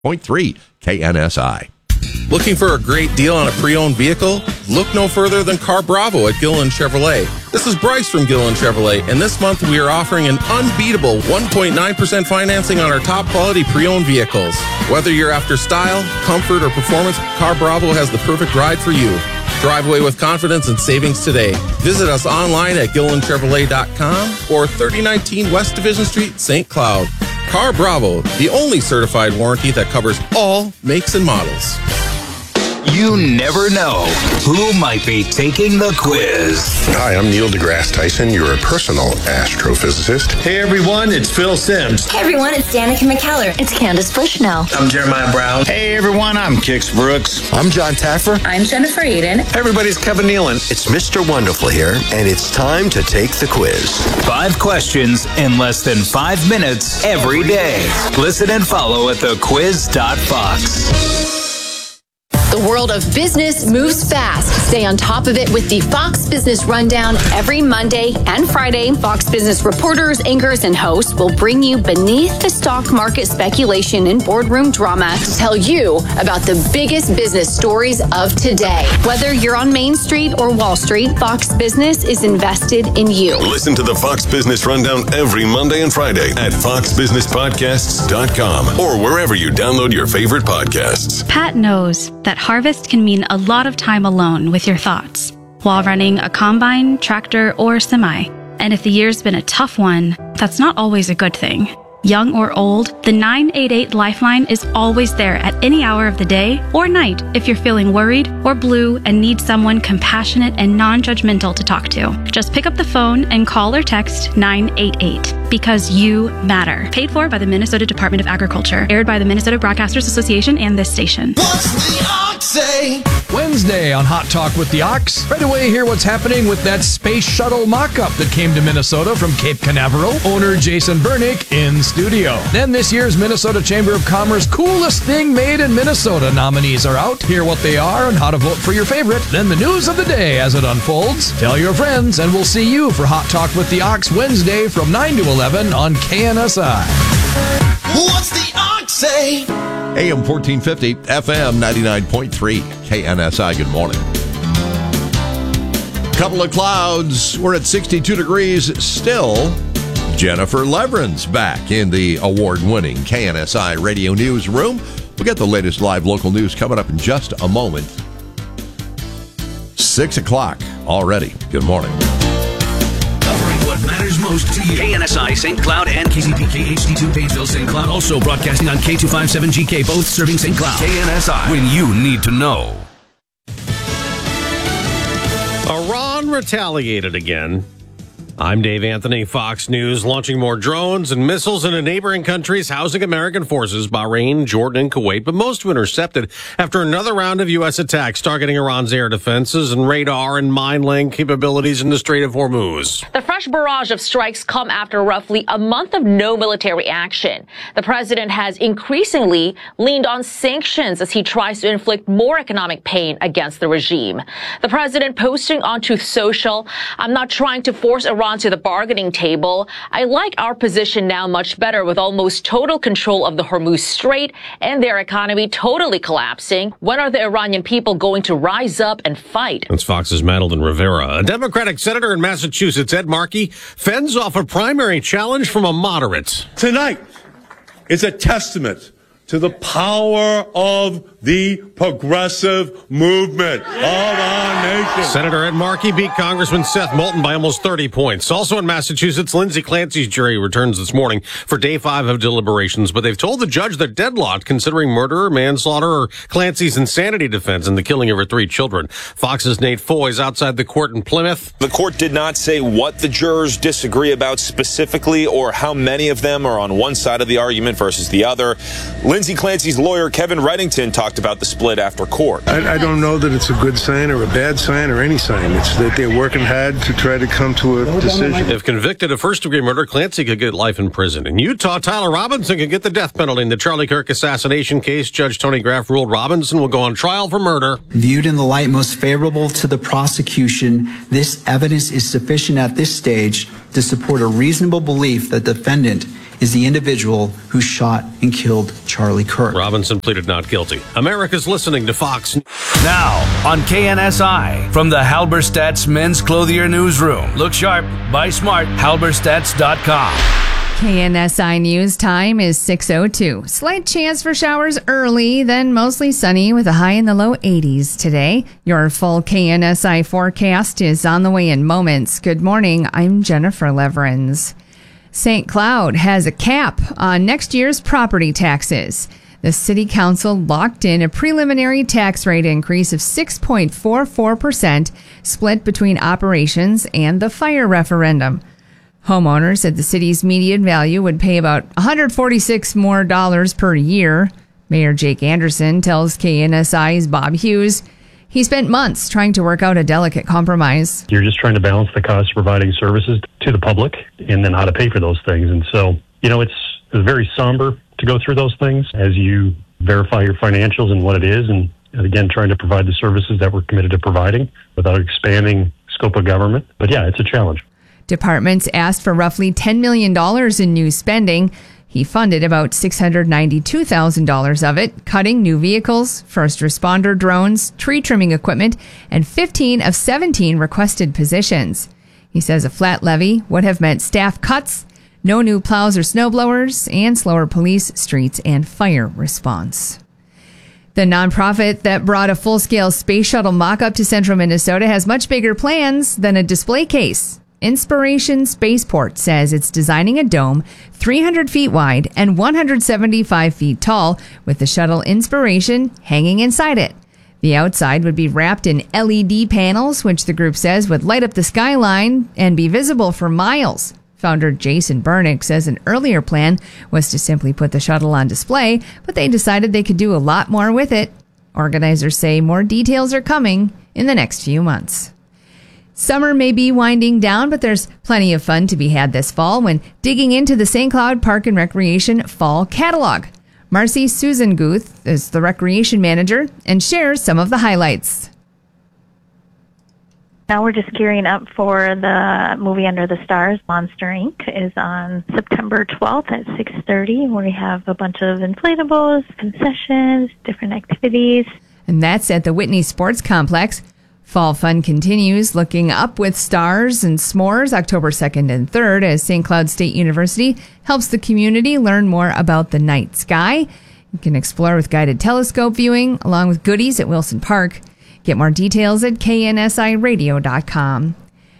99.3 KNSI. Looking for a great deal on a pre-owned vehicle? Look no further than Car Bravo at Gilliland Chevrolet. This is Bryce from Gilliland Chevrolet, and this month we are offering an unbeatable 1.9% financing on our top quality pre-owned vehicles. Whether you're after style, comfort, or performance, Car Bravo has the perfect ride for you. Drive away with confidence and savings today. Visit us online at GillilandChevrolet.com or 3019 West Division Street, St. Cloud. Car Bravo, the only certified warranty that covers all makes and models. You never know who might be taking the quiz. Hi, I'm Neil deGrasse Tyson, your personal astrophysicist. Hey everyone, it's Phil Sims. Hey everyone, it's Danica McKellar. It's Candace Bushnell. I'm Jeremiah Brown. Hey everyone, I'm Kix Brooks. I'm John Taffer. I'm Jennifer Eden. Hey everybody, it's Kevin Nealon. It's Mr. Wonderful here, and it's time to take the quiz. 5 questions in less than 5 minutes every day. Listen and follow at thequiz.fox. The world of business moves fast. Stay on top of it with the Fox Business Rundown every Monday and Friday. Fox Business reporters, anchors, and hosts will bring you beneath the stock market speculation and boardroom drama to tell you about the biggest business stories of today. Whether you're on Main Street or Wall Street, Fox Business is invested in you. Listen to the Fox Business Rundown every Monday and Friday at foxbusinesspodcasts.com or wherever you download your favorite podcasts. Pat knows that harvest can mean a lot of time alone with your thoughts while running a combine, tractor, or semi. And if the year's been a tough one, that's not always a good thing. Young or old, the 988 Lifeline is always there at any hour of the day or night if you're feeling worried or blue and need someone compassionate and non-judgmental to talk to. Just pick up the phone and call or text 988 because you matter. Paid for by the Minnesota Department of Agriculture. Aired by the Minnesota Broadcasters Association and this station. What's the Ox say? Wednesday on Hot Talk with the Ox. Right away, hear what's happening with that space shuttle mock-up that came to Minnesota from Cape Canaveral. Owner Jason Bernick in studio. Then this year's Minnesota Chamber of Commerce Coolest Thing Made in Minnesota nominees are out. Hear what they are and how to vote for your favorite. Then the news of the day as it unfolds. Tell your friends, and we'll see you for Hot Talk with the Ox Wednesday from 9 to 11 on KNSI. What's the Ox say? AM 1450, FM 99.3, KNSI. Good morning. Couple of clouds. We're at 62 degrees still. Jennifer Leveren's back in the award-winning KNSI Radio Newsroom. We'll get the latest live local news coming up in just a moment. 6 o'clock already. Good morning. Covering what matters most to you. KNSI St. Cloud and KZPK HD2 Pageville St. Cloud. Also broadcasting on K257GK, both serving St. Cloud. KNSI, when you need to know. Iran retaliated again. I'm Dave Anthony, Fox News, launching more drones and missiles into neighboring countries housing American forces, Bahrain, Jordan, and Kuwait, but most were intercepted after another round of U.S. attacks targeting Iran's air defenses and radar and mine-laying capabilities in the Strait of Hormuz. The fresh barrage of strikes come after roughly a month of no military action. The president has increasingly leaned on sanctions as he tries to inflict more economic pain against the regime. The president posting on Truth Social, "I'm not trying to force Iran to the bargaining table. I like our position now much better with almost total control of the Hormuz Strait and their economy totally collapsing. When are the Iranian people going to rise up and fight?" That's Fox's Madeline Rivera. A Democratic senator in Massachusetts, Ed Markey, fends off a primary challenge from a moderate. Tonight is a testament to the power of the progressive movement of our nation. Senator Ed Markey beat Congressman Seth Moulton by almost 30 points. Also in Massachusetts, Lindsay Clancy's jury returns this morning for day 5 of deliberations, but they've told the judge they're deadlocked considering murder, manslaughter, or Clancy's insanity defense in the killing of her 3 children. Fox's Nate Foy is outside the court in Plymouth. The court did not say what the jurors disagree about specifically or how many of them are on one side of the argument versus the other. Lindsay Clancy's lawyer, Kevin Reddington, talked about the split after court. I don't know that it's a good sign or a bad sign or any sign. It's that they're working hard to try to come to a decision. If convicted of first-degree murder, Clancy could get life in prison. In Utah, Tyler Robinson could get the death penalty in the Charlie Kirk assassination case. Judge Tony Graff ruled Robinson will go on trial for murder. Viewed in the light most favorable to the prosecution, this evidence is sufficient at this stage to support a reasonable belief that the defendant is the individual who shot and killed Charlie Kirk. Robinson pleaded not guilty. America's listening to Fox. Now on KNSI from the Halberstadt's Men's Clothier Newsroom. Look sharp, buy smart, halberstats.com. KNSI News time is 6:02. Slight chance for showers early, then mostly sunny with a high in the low 80s today. Your full KNSI forecast is on the way in moments. Good morning. I'm Jennifer Leverins. St. Cloud has a cap on next year's property taxes. The City Council locked in a preliminary tax rate increase of 6.44%, split between operations and the fire referendum. Homeowners at the city's median value would pay about $146 more per year. Mayor Jake Anderson tells KNSI's Bob Hughes he spent months trying to work out a delicate compromise. You're just trying to balance the cost of providing services to the public and then how to pay for those things. And so, it's very somber to go through those things as you verify your financials and what it is. And again, trying to provide the services that we're committed to providing without expanding scope of government. But yeah, it's a challenge. Departments asked for roughly $10 million in new spending. He funded about $692,000 of it, cutting new vehicles, first responder drones, tree trimming equipment, and 15 of 17 requested positions. He says a flat levy would have meant staff cuts, no new plows or snowblowers, and slower police, streets, and fire response. The nonprofit that brought a full-scale space shuttle mock-up to central Minnesota has much bigger plans than a display case. Inspiration Spaceport says it's designing a dome 300 feet wide and 175 feet tall with the shuttle Inspiration hanging inside it. The outside would be wrapped in LED panels, which the group says would light up the skyline and be visible for miles. Founder Jason Bernick says an earlier plan was to simply put the shuttle on display, but they decided they could do a lot more with it. Organizers say more details are coming in the next few months. Summer may be winding down, but there's plenty of fun to be had this fall when digging into the St. Cloud Park and Recreation Fall Catalog. Marcy Susan-Guth is the recreation manager and shares some of the highlights. Now we're just gearing up for the movie Under the Stars. Monster Inc. is on September 12th at 6:30, where we have a bunch of inflatables, concessions, different activities. And that's at the Whitney Sports Complex. Fall fun continues, looking up with stars and s'mores October 2nd and 3rd as St. Cloud State University helps the community learn more about the night sky. You can explore with guided telescope viewing along with goodies at Wilson Park. Get more details at knsiradio.com.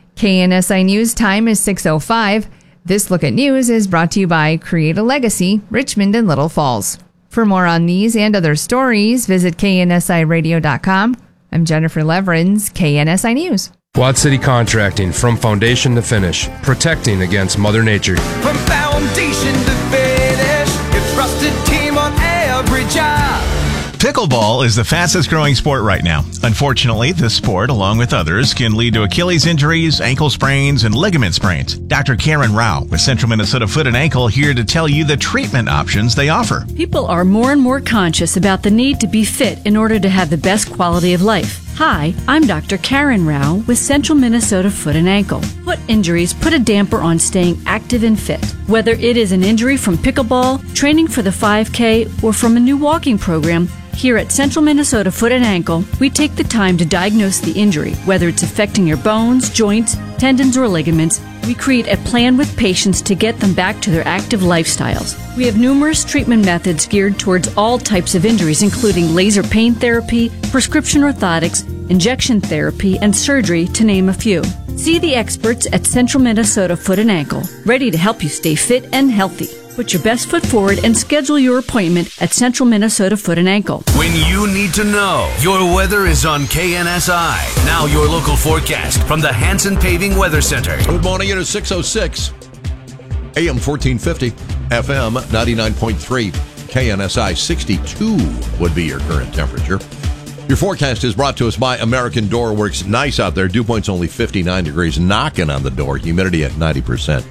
KNSI News time is 6:05. This Look at News is brought to you by Create a Legacy, Richmond and Little Falls. For more on these and other stories, visit knsiradio.com. I'm Jennifer Leverins, KNSI News. Quad City Contracting, from foundation to finish, protecting against Mother Nature. From foundation to finish, your trusted team on every job. Pickleball is the fastest growing sport right now. Unfortunately, this sport, along with others, can lead to Achilles injuries, ankle sprains, and ligament sprains. Dr. Karen Rao with Central Minnesota Foot and Ankle here to tell you the treatment options they offer. People are more and more conscious about the need to be fit in order to have the best quality of life. Hi, I'm Dr. Karen Rao with Central Minnesota Foot and Ankle. Foot injuries put a damper on staying active and fit. Whether it is an injury from pickleball, training for the 5K, or from a new walking program, here at Central Minnesota Foot and Ankle, we take the time to diagnose the injury, whether it's affecting your bones, joints, tendons, or ligaments. We create a plan with patients to get them back to their active lifestyles. We have numerous treatment methods geared towards all types of injuries, including laser pain therapy, prescription orthotics, injection therapy, and surgery, to name a few. See the experts at Central Minnesota Foot and Ankle, ready to help you stay fit and healthy. Put your best foot forward and schedule your appointment at Central Minnesota Foot and Ankle. When you need to know, your weather is on KNSI. Now your local forecast from the Hanson Paving Weather Center. Good morning. It is 6:06. AM 1450, FM 99.3, KNSI 62 would be your current temperature. Your forecast is brought to us by American Door Works. Nice out there. Dew point's only 59 degrees, knocking on the door. Humidity at 90%.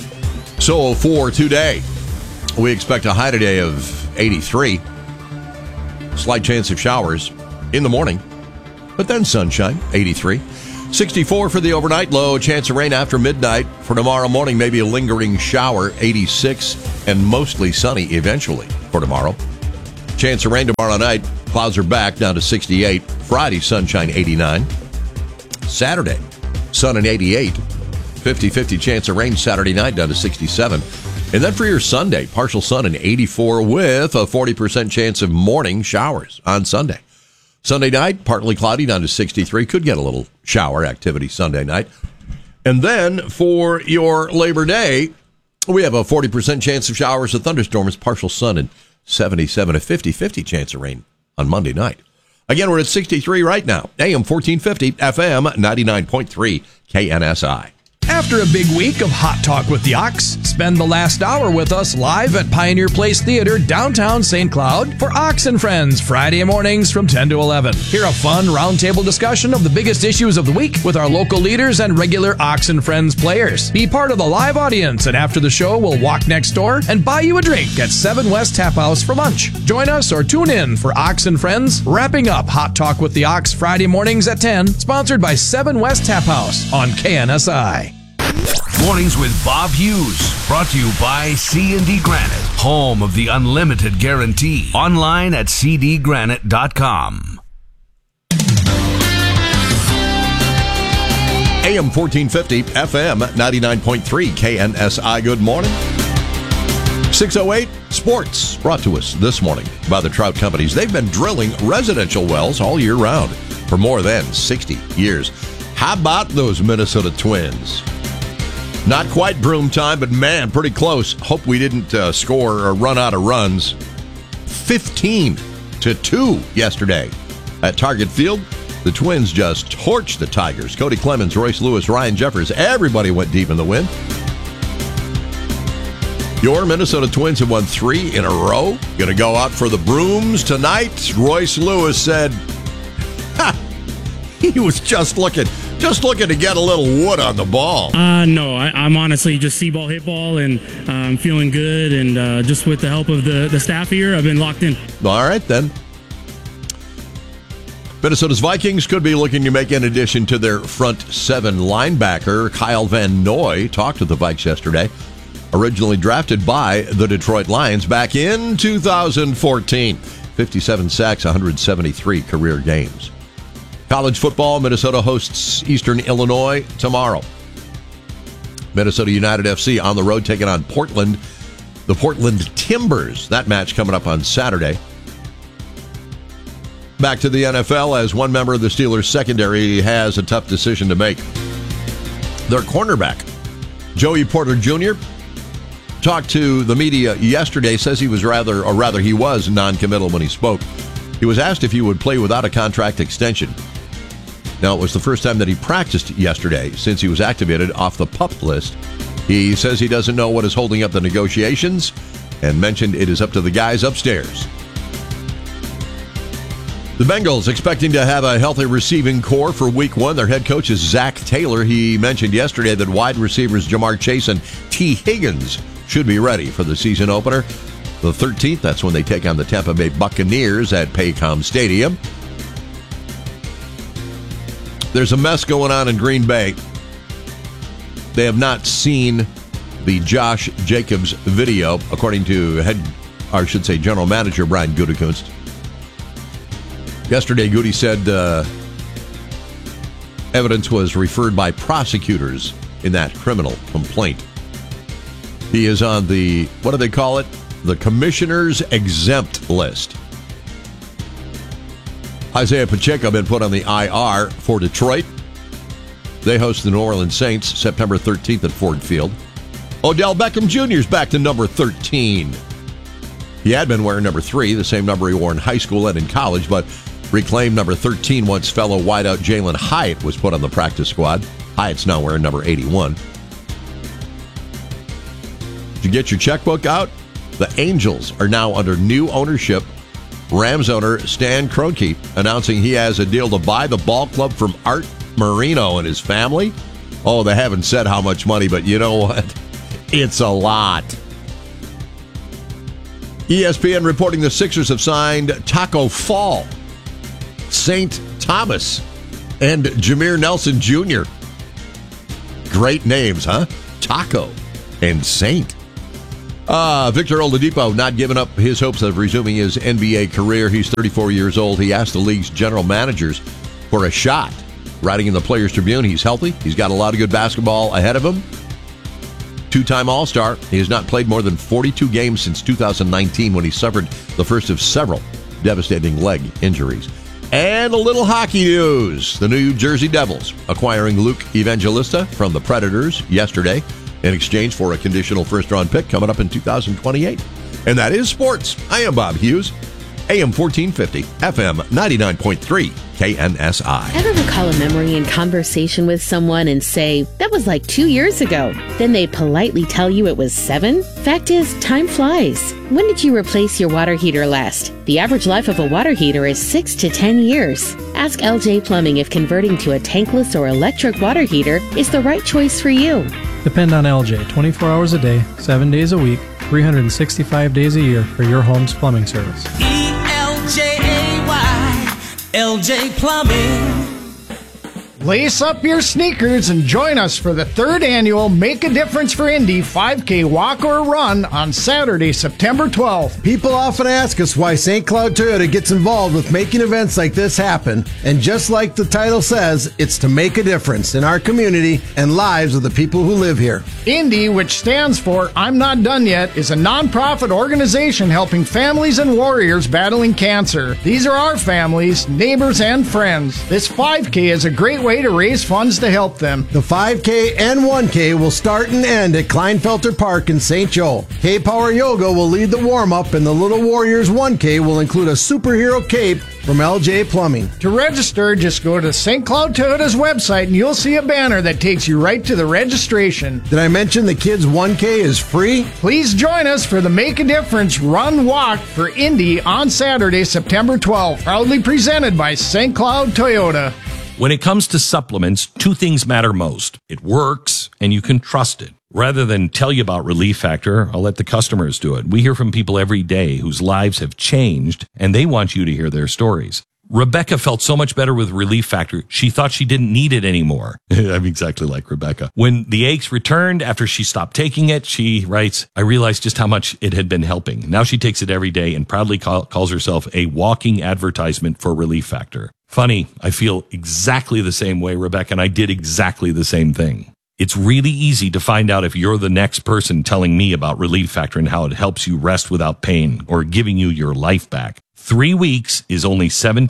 So for today, we expect a high today of 83. Slight chance of showers in the morning, but then sunshine, 83. 64 for the overnight low. Chance of rain after midnight. For tomorrow morning, maybe a lingering shower. 86 and mostly sunny eventually for tomorrow. Chance of rain tomorrow night. Clouds are back down to 68. Friday, sunshine 89. Saturday, sun and 88. 50-50 chance of rain Saturday night down to 67. And then for your Sunday, partial sun and 84 with a 40% chance of morning showers on Sunday. Sunday night, partly cloudy down to 63. Could get a little shower activity Sunday night. And then for your Labor Day, we have a 40% chance of showers and thunderstorms, partial sun and 77, a 50-50 chance of rain on Monday night. Again, we're at 63 right now. AM 1450, FM 99.3, KNSI. After a big week of Hot Talk with the Ox, spend the last hour with us live at Pioneer Place Theater, downtown St. Cloud, for Ox and Friends, Friday mornings from 10 to 11. Hear a fun roundtable discussion of the biggest issues of the week with our local leaders and regular Ox and Friends players. Be part of the live audience, and after the show, we'll walk next door and buy you a drink at 7 West Tap House for lunch. Join us or tune in for Ox and Friends, wrapping up Hot Talk with the Ox Friday mornings at 10, sponsored by 7 West Tap House on KNSI. Mornings with Bob Hughes, brought to you by C&D Granite, home of the unlimited guarantee. Online at cdgranite.com. AM 1450, FM 99.3, KNSI. Good morning. 608 Sports, brought to us this morning by the Trout Companies. They've been drilling residential wells all year round for more than 60 years. How about those Minnesota Twins? Not quite broom time, but man, pretty close. Hope we didn't score or run out of runs. 15-2 yesterday at Target Field. The Twins just torched the Tigers. Cody Clemens, Royce Lewis, Ryan Jeffers, everybody went deep in the win. Your Minnesota Twins have won 3 in a row. Going to go out for the brooms tonight. Royce Lewis said, he was just looking to get a little wood on the ball. No, I'm honestly just see ball, hit ball, and I'm feeling good. And just with the help of the staff here, I've been locked in. All right, then. Minnesota's Vikings could be looking to make an addition to their front 7 linebacker. Kyle Van Noy talked to the Vikes yesterday. Originally drafted by the Detroit Lions back in 2014. 57 sacks, 173 career games. College football, Minnesota hosts Eastern Illinois tomorrow. Minnesota United FC on the road taking on Portland, the Portland Timbers. That match coming up on Saturday. Back to the NFL as one member of the Steelers secondary has a tough decision to make. Their cornerback, Joey Porter Jr., talked to the media yesterday, says he was he was non-committal when he spoke. He was asked if he would play without a contract extension. Now, it was the first time that he practiced yesterday since he was activated off the PUP list. He says he doesn't know what is holding up the negotiations and mentioned it is up to the guys upstairs. The Bengals expecting to have a healthy receiving core for Week 1. Their head coach is Zach Taylor. He mentioned yesterday that wide receivers Jamar Chase and T. Higgins should be ready for the season opener. The 13th, that's when they take on the Tampa Bay Buccaneers at Paycom Stadium. There's a mess going on in Green Bay. They have not seen the Josh Jacobs video, according to General Manager Brian Gutekunst. Yesterday, Goody said evidence was referred by prosecutors in that criminal complaint. He is on the, what do they call it? The commissioner's exempt list. Isaiah Pacheco been put on the IR for Detroit. They host the New Orleans Saints September 13th at Ford Field. Odell Beckham Jr. is back to number 13. He had been wearing number 3, the same number he wore in high school and in college, but reclaimed number 13 once fellow wideout Jalen Hyatt was put on the practice squad. Hyatt's now wearing number 81. Did you get your checkbook out? The Angels are now under new ownership. Rams owner Stan Kroenke announcing he has a deal to buy the ball club from Art Moreno and his family. Oh, they haven't said how much money, but you know what? It's a lot. ESPN reporting the Sixers have signed Taco Fall. St. Thomas And Jameer Nelson Jr. Great names, huh? Taco and Saint. Victor Oladipo not giving up his hopes of resuming his NBA career. He's 34 years old. He asked the league's general managers for a shot. Writing in the Players Tribune, he's healthy. He's got a lot of good basketball ahead of him. Two-time All-Star. He has not played more than 42 games since 2019 when he suffered the first of several devastating leg injuries. And a little hockey news. The New Jersey Devils acquiring Luke Evangelista from the Predators yesterday in exchange for a conditional first-round pick coming up in 2028. And that is sports. I am Bob Hughes, AM 1450, FM 99.3, KNSI. Ever recall a memory and conversation with someone and say, that was like 2 years ago? Then they politely tell you it was 7? Fact is, time flies. When did you replace your water heater last? The average life of a water heater is 6 to 10 years. Ask LJ Plumbing if converting to a tankless or electric water heater is the right choice for you. Depend on LJ 24 hours a day, 7 days a week, 365 days a year for your home's plumbing service. ELJAY, LJ Plumbing. Lace up your sneakers and join us for the 3rd annual Make a Difference for Indy 5K Walk or Run on Saturday, September 12th. People often ask us why St. Cloud Toyota gets involved with making events like this happen. And just like the title says, it's to make a difference in our community and lives of the people who live here. Indy, which stands for I'm Not Done Yet, is a nonprofit organization helping families and warriors battling cancer. These are our families, neighbors, and friends. This 5K is a great way to raise funds to help them. The 5K and 1K will start and end at Kleinfelter Park in St. Joe. K-Power Yoga will lead the warm-up, and the Little Warriors 1K will include a superhero cape from LJ Plumbing. To register, just go to St. Cloud Toyota's website and you'll see a banner that takes you right to the registration. Did I mention the kids 1K is free? Please join us for the Make a Difference Run Walk for Indy on Saturday, September 12th. Proudly presented by St. Cloud Toyota. When it comes to supplements, 2 things matter most. It works, and you can trust it. Rather than tell you about Relief Factor, I'll let the customers do it. We hear from people every day whose lives have changed, and they want you to hear their stories. Rebecca felt so much better with Relief Factor, she thought she didn't need it anymore. I'm exactly like Rebecca. When the aches returned after she stopped taking it, she writes, I realized just how much it had been helping. Now she takes it every day and proudly calls herself a walking advertisement for Relief Factor. Funny, I feel exactly the same way, Rebecca, and I did exactly the same thing. It's really easy to find out if you're the next person telling me about Relief Factor and how it helps you rest without pain or giving you your life back. 3 weeks is only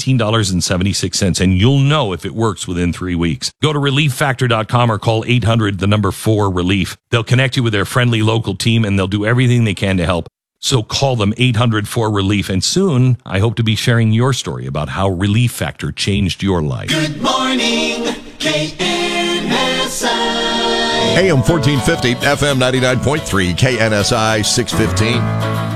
$17.76, and you'll know if it works within 3 weeks. Go to ReliefFactor.com or call 800-4-RELIEF. They'll connect you with their friendly local team, and they'll do everything they can to help. So call them 800-4-RELIEF, and soon I hope to be sharing your story about how Relief Factor changed your life. Good morning, KNSI. AM 1450, FM 99.3, KNSI 615.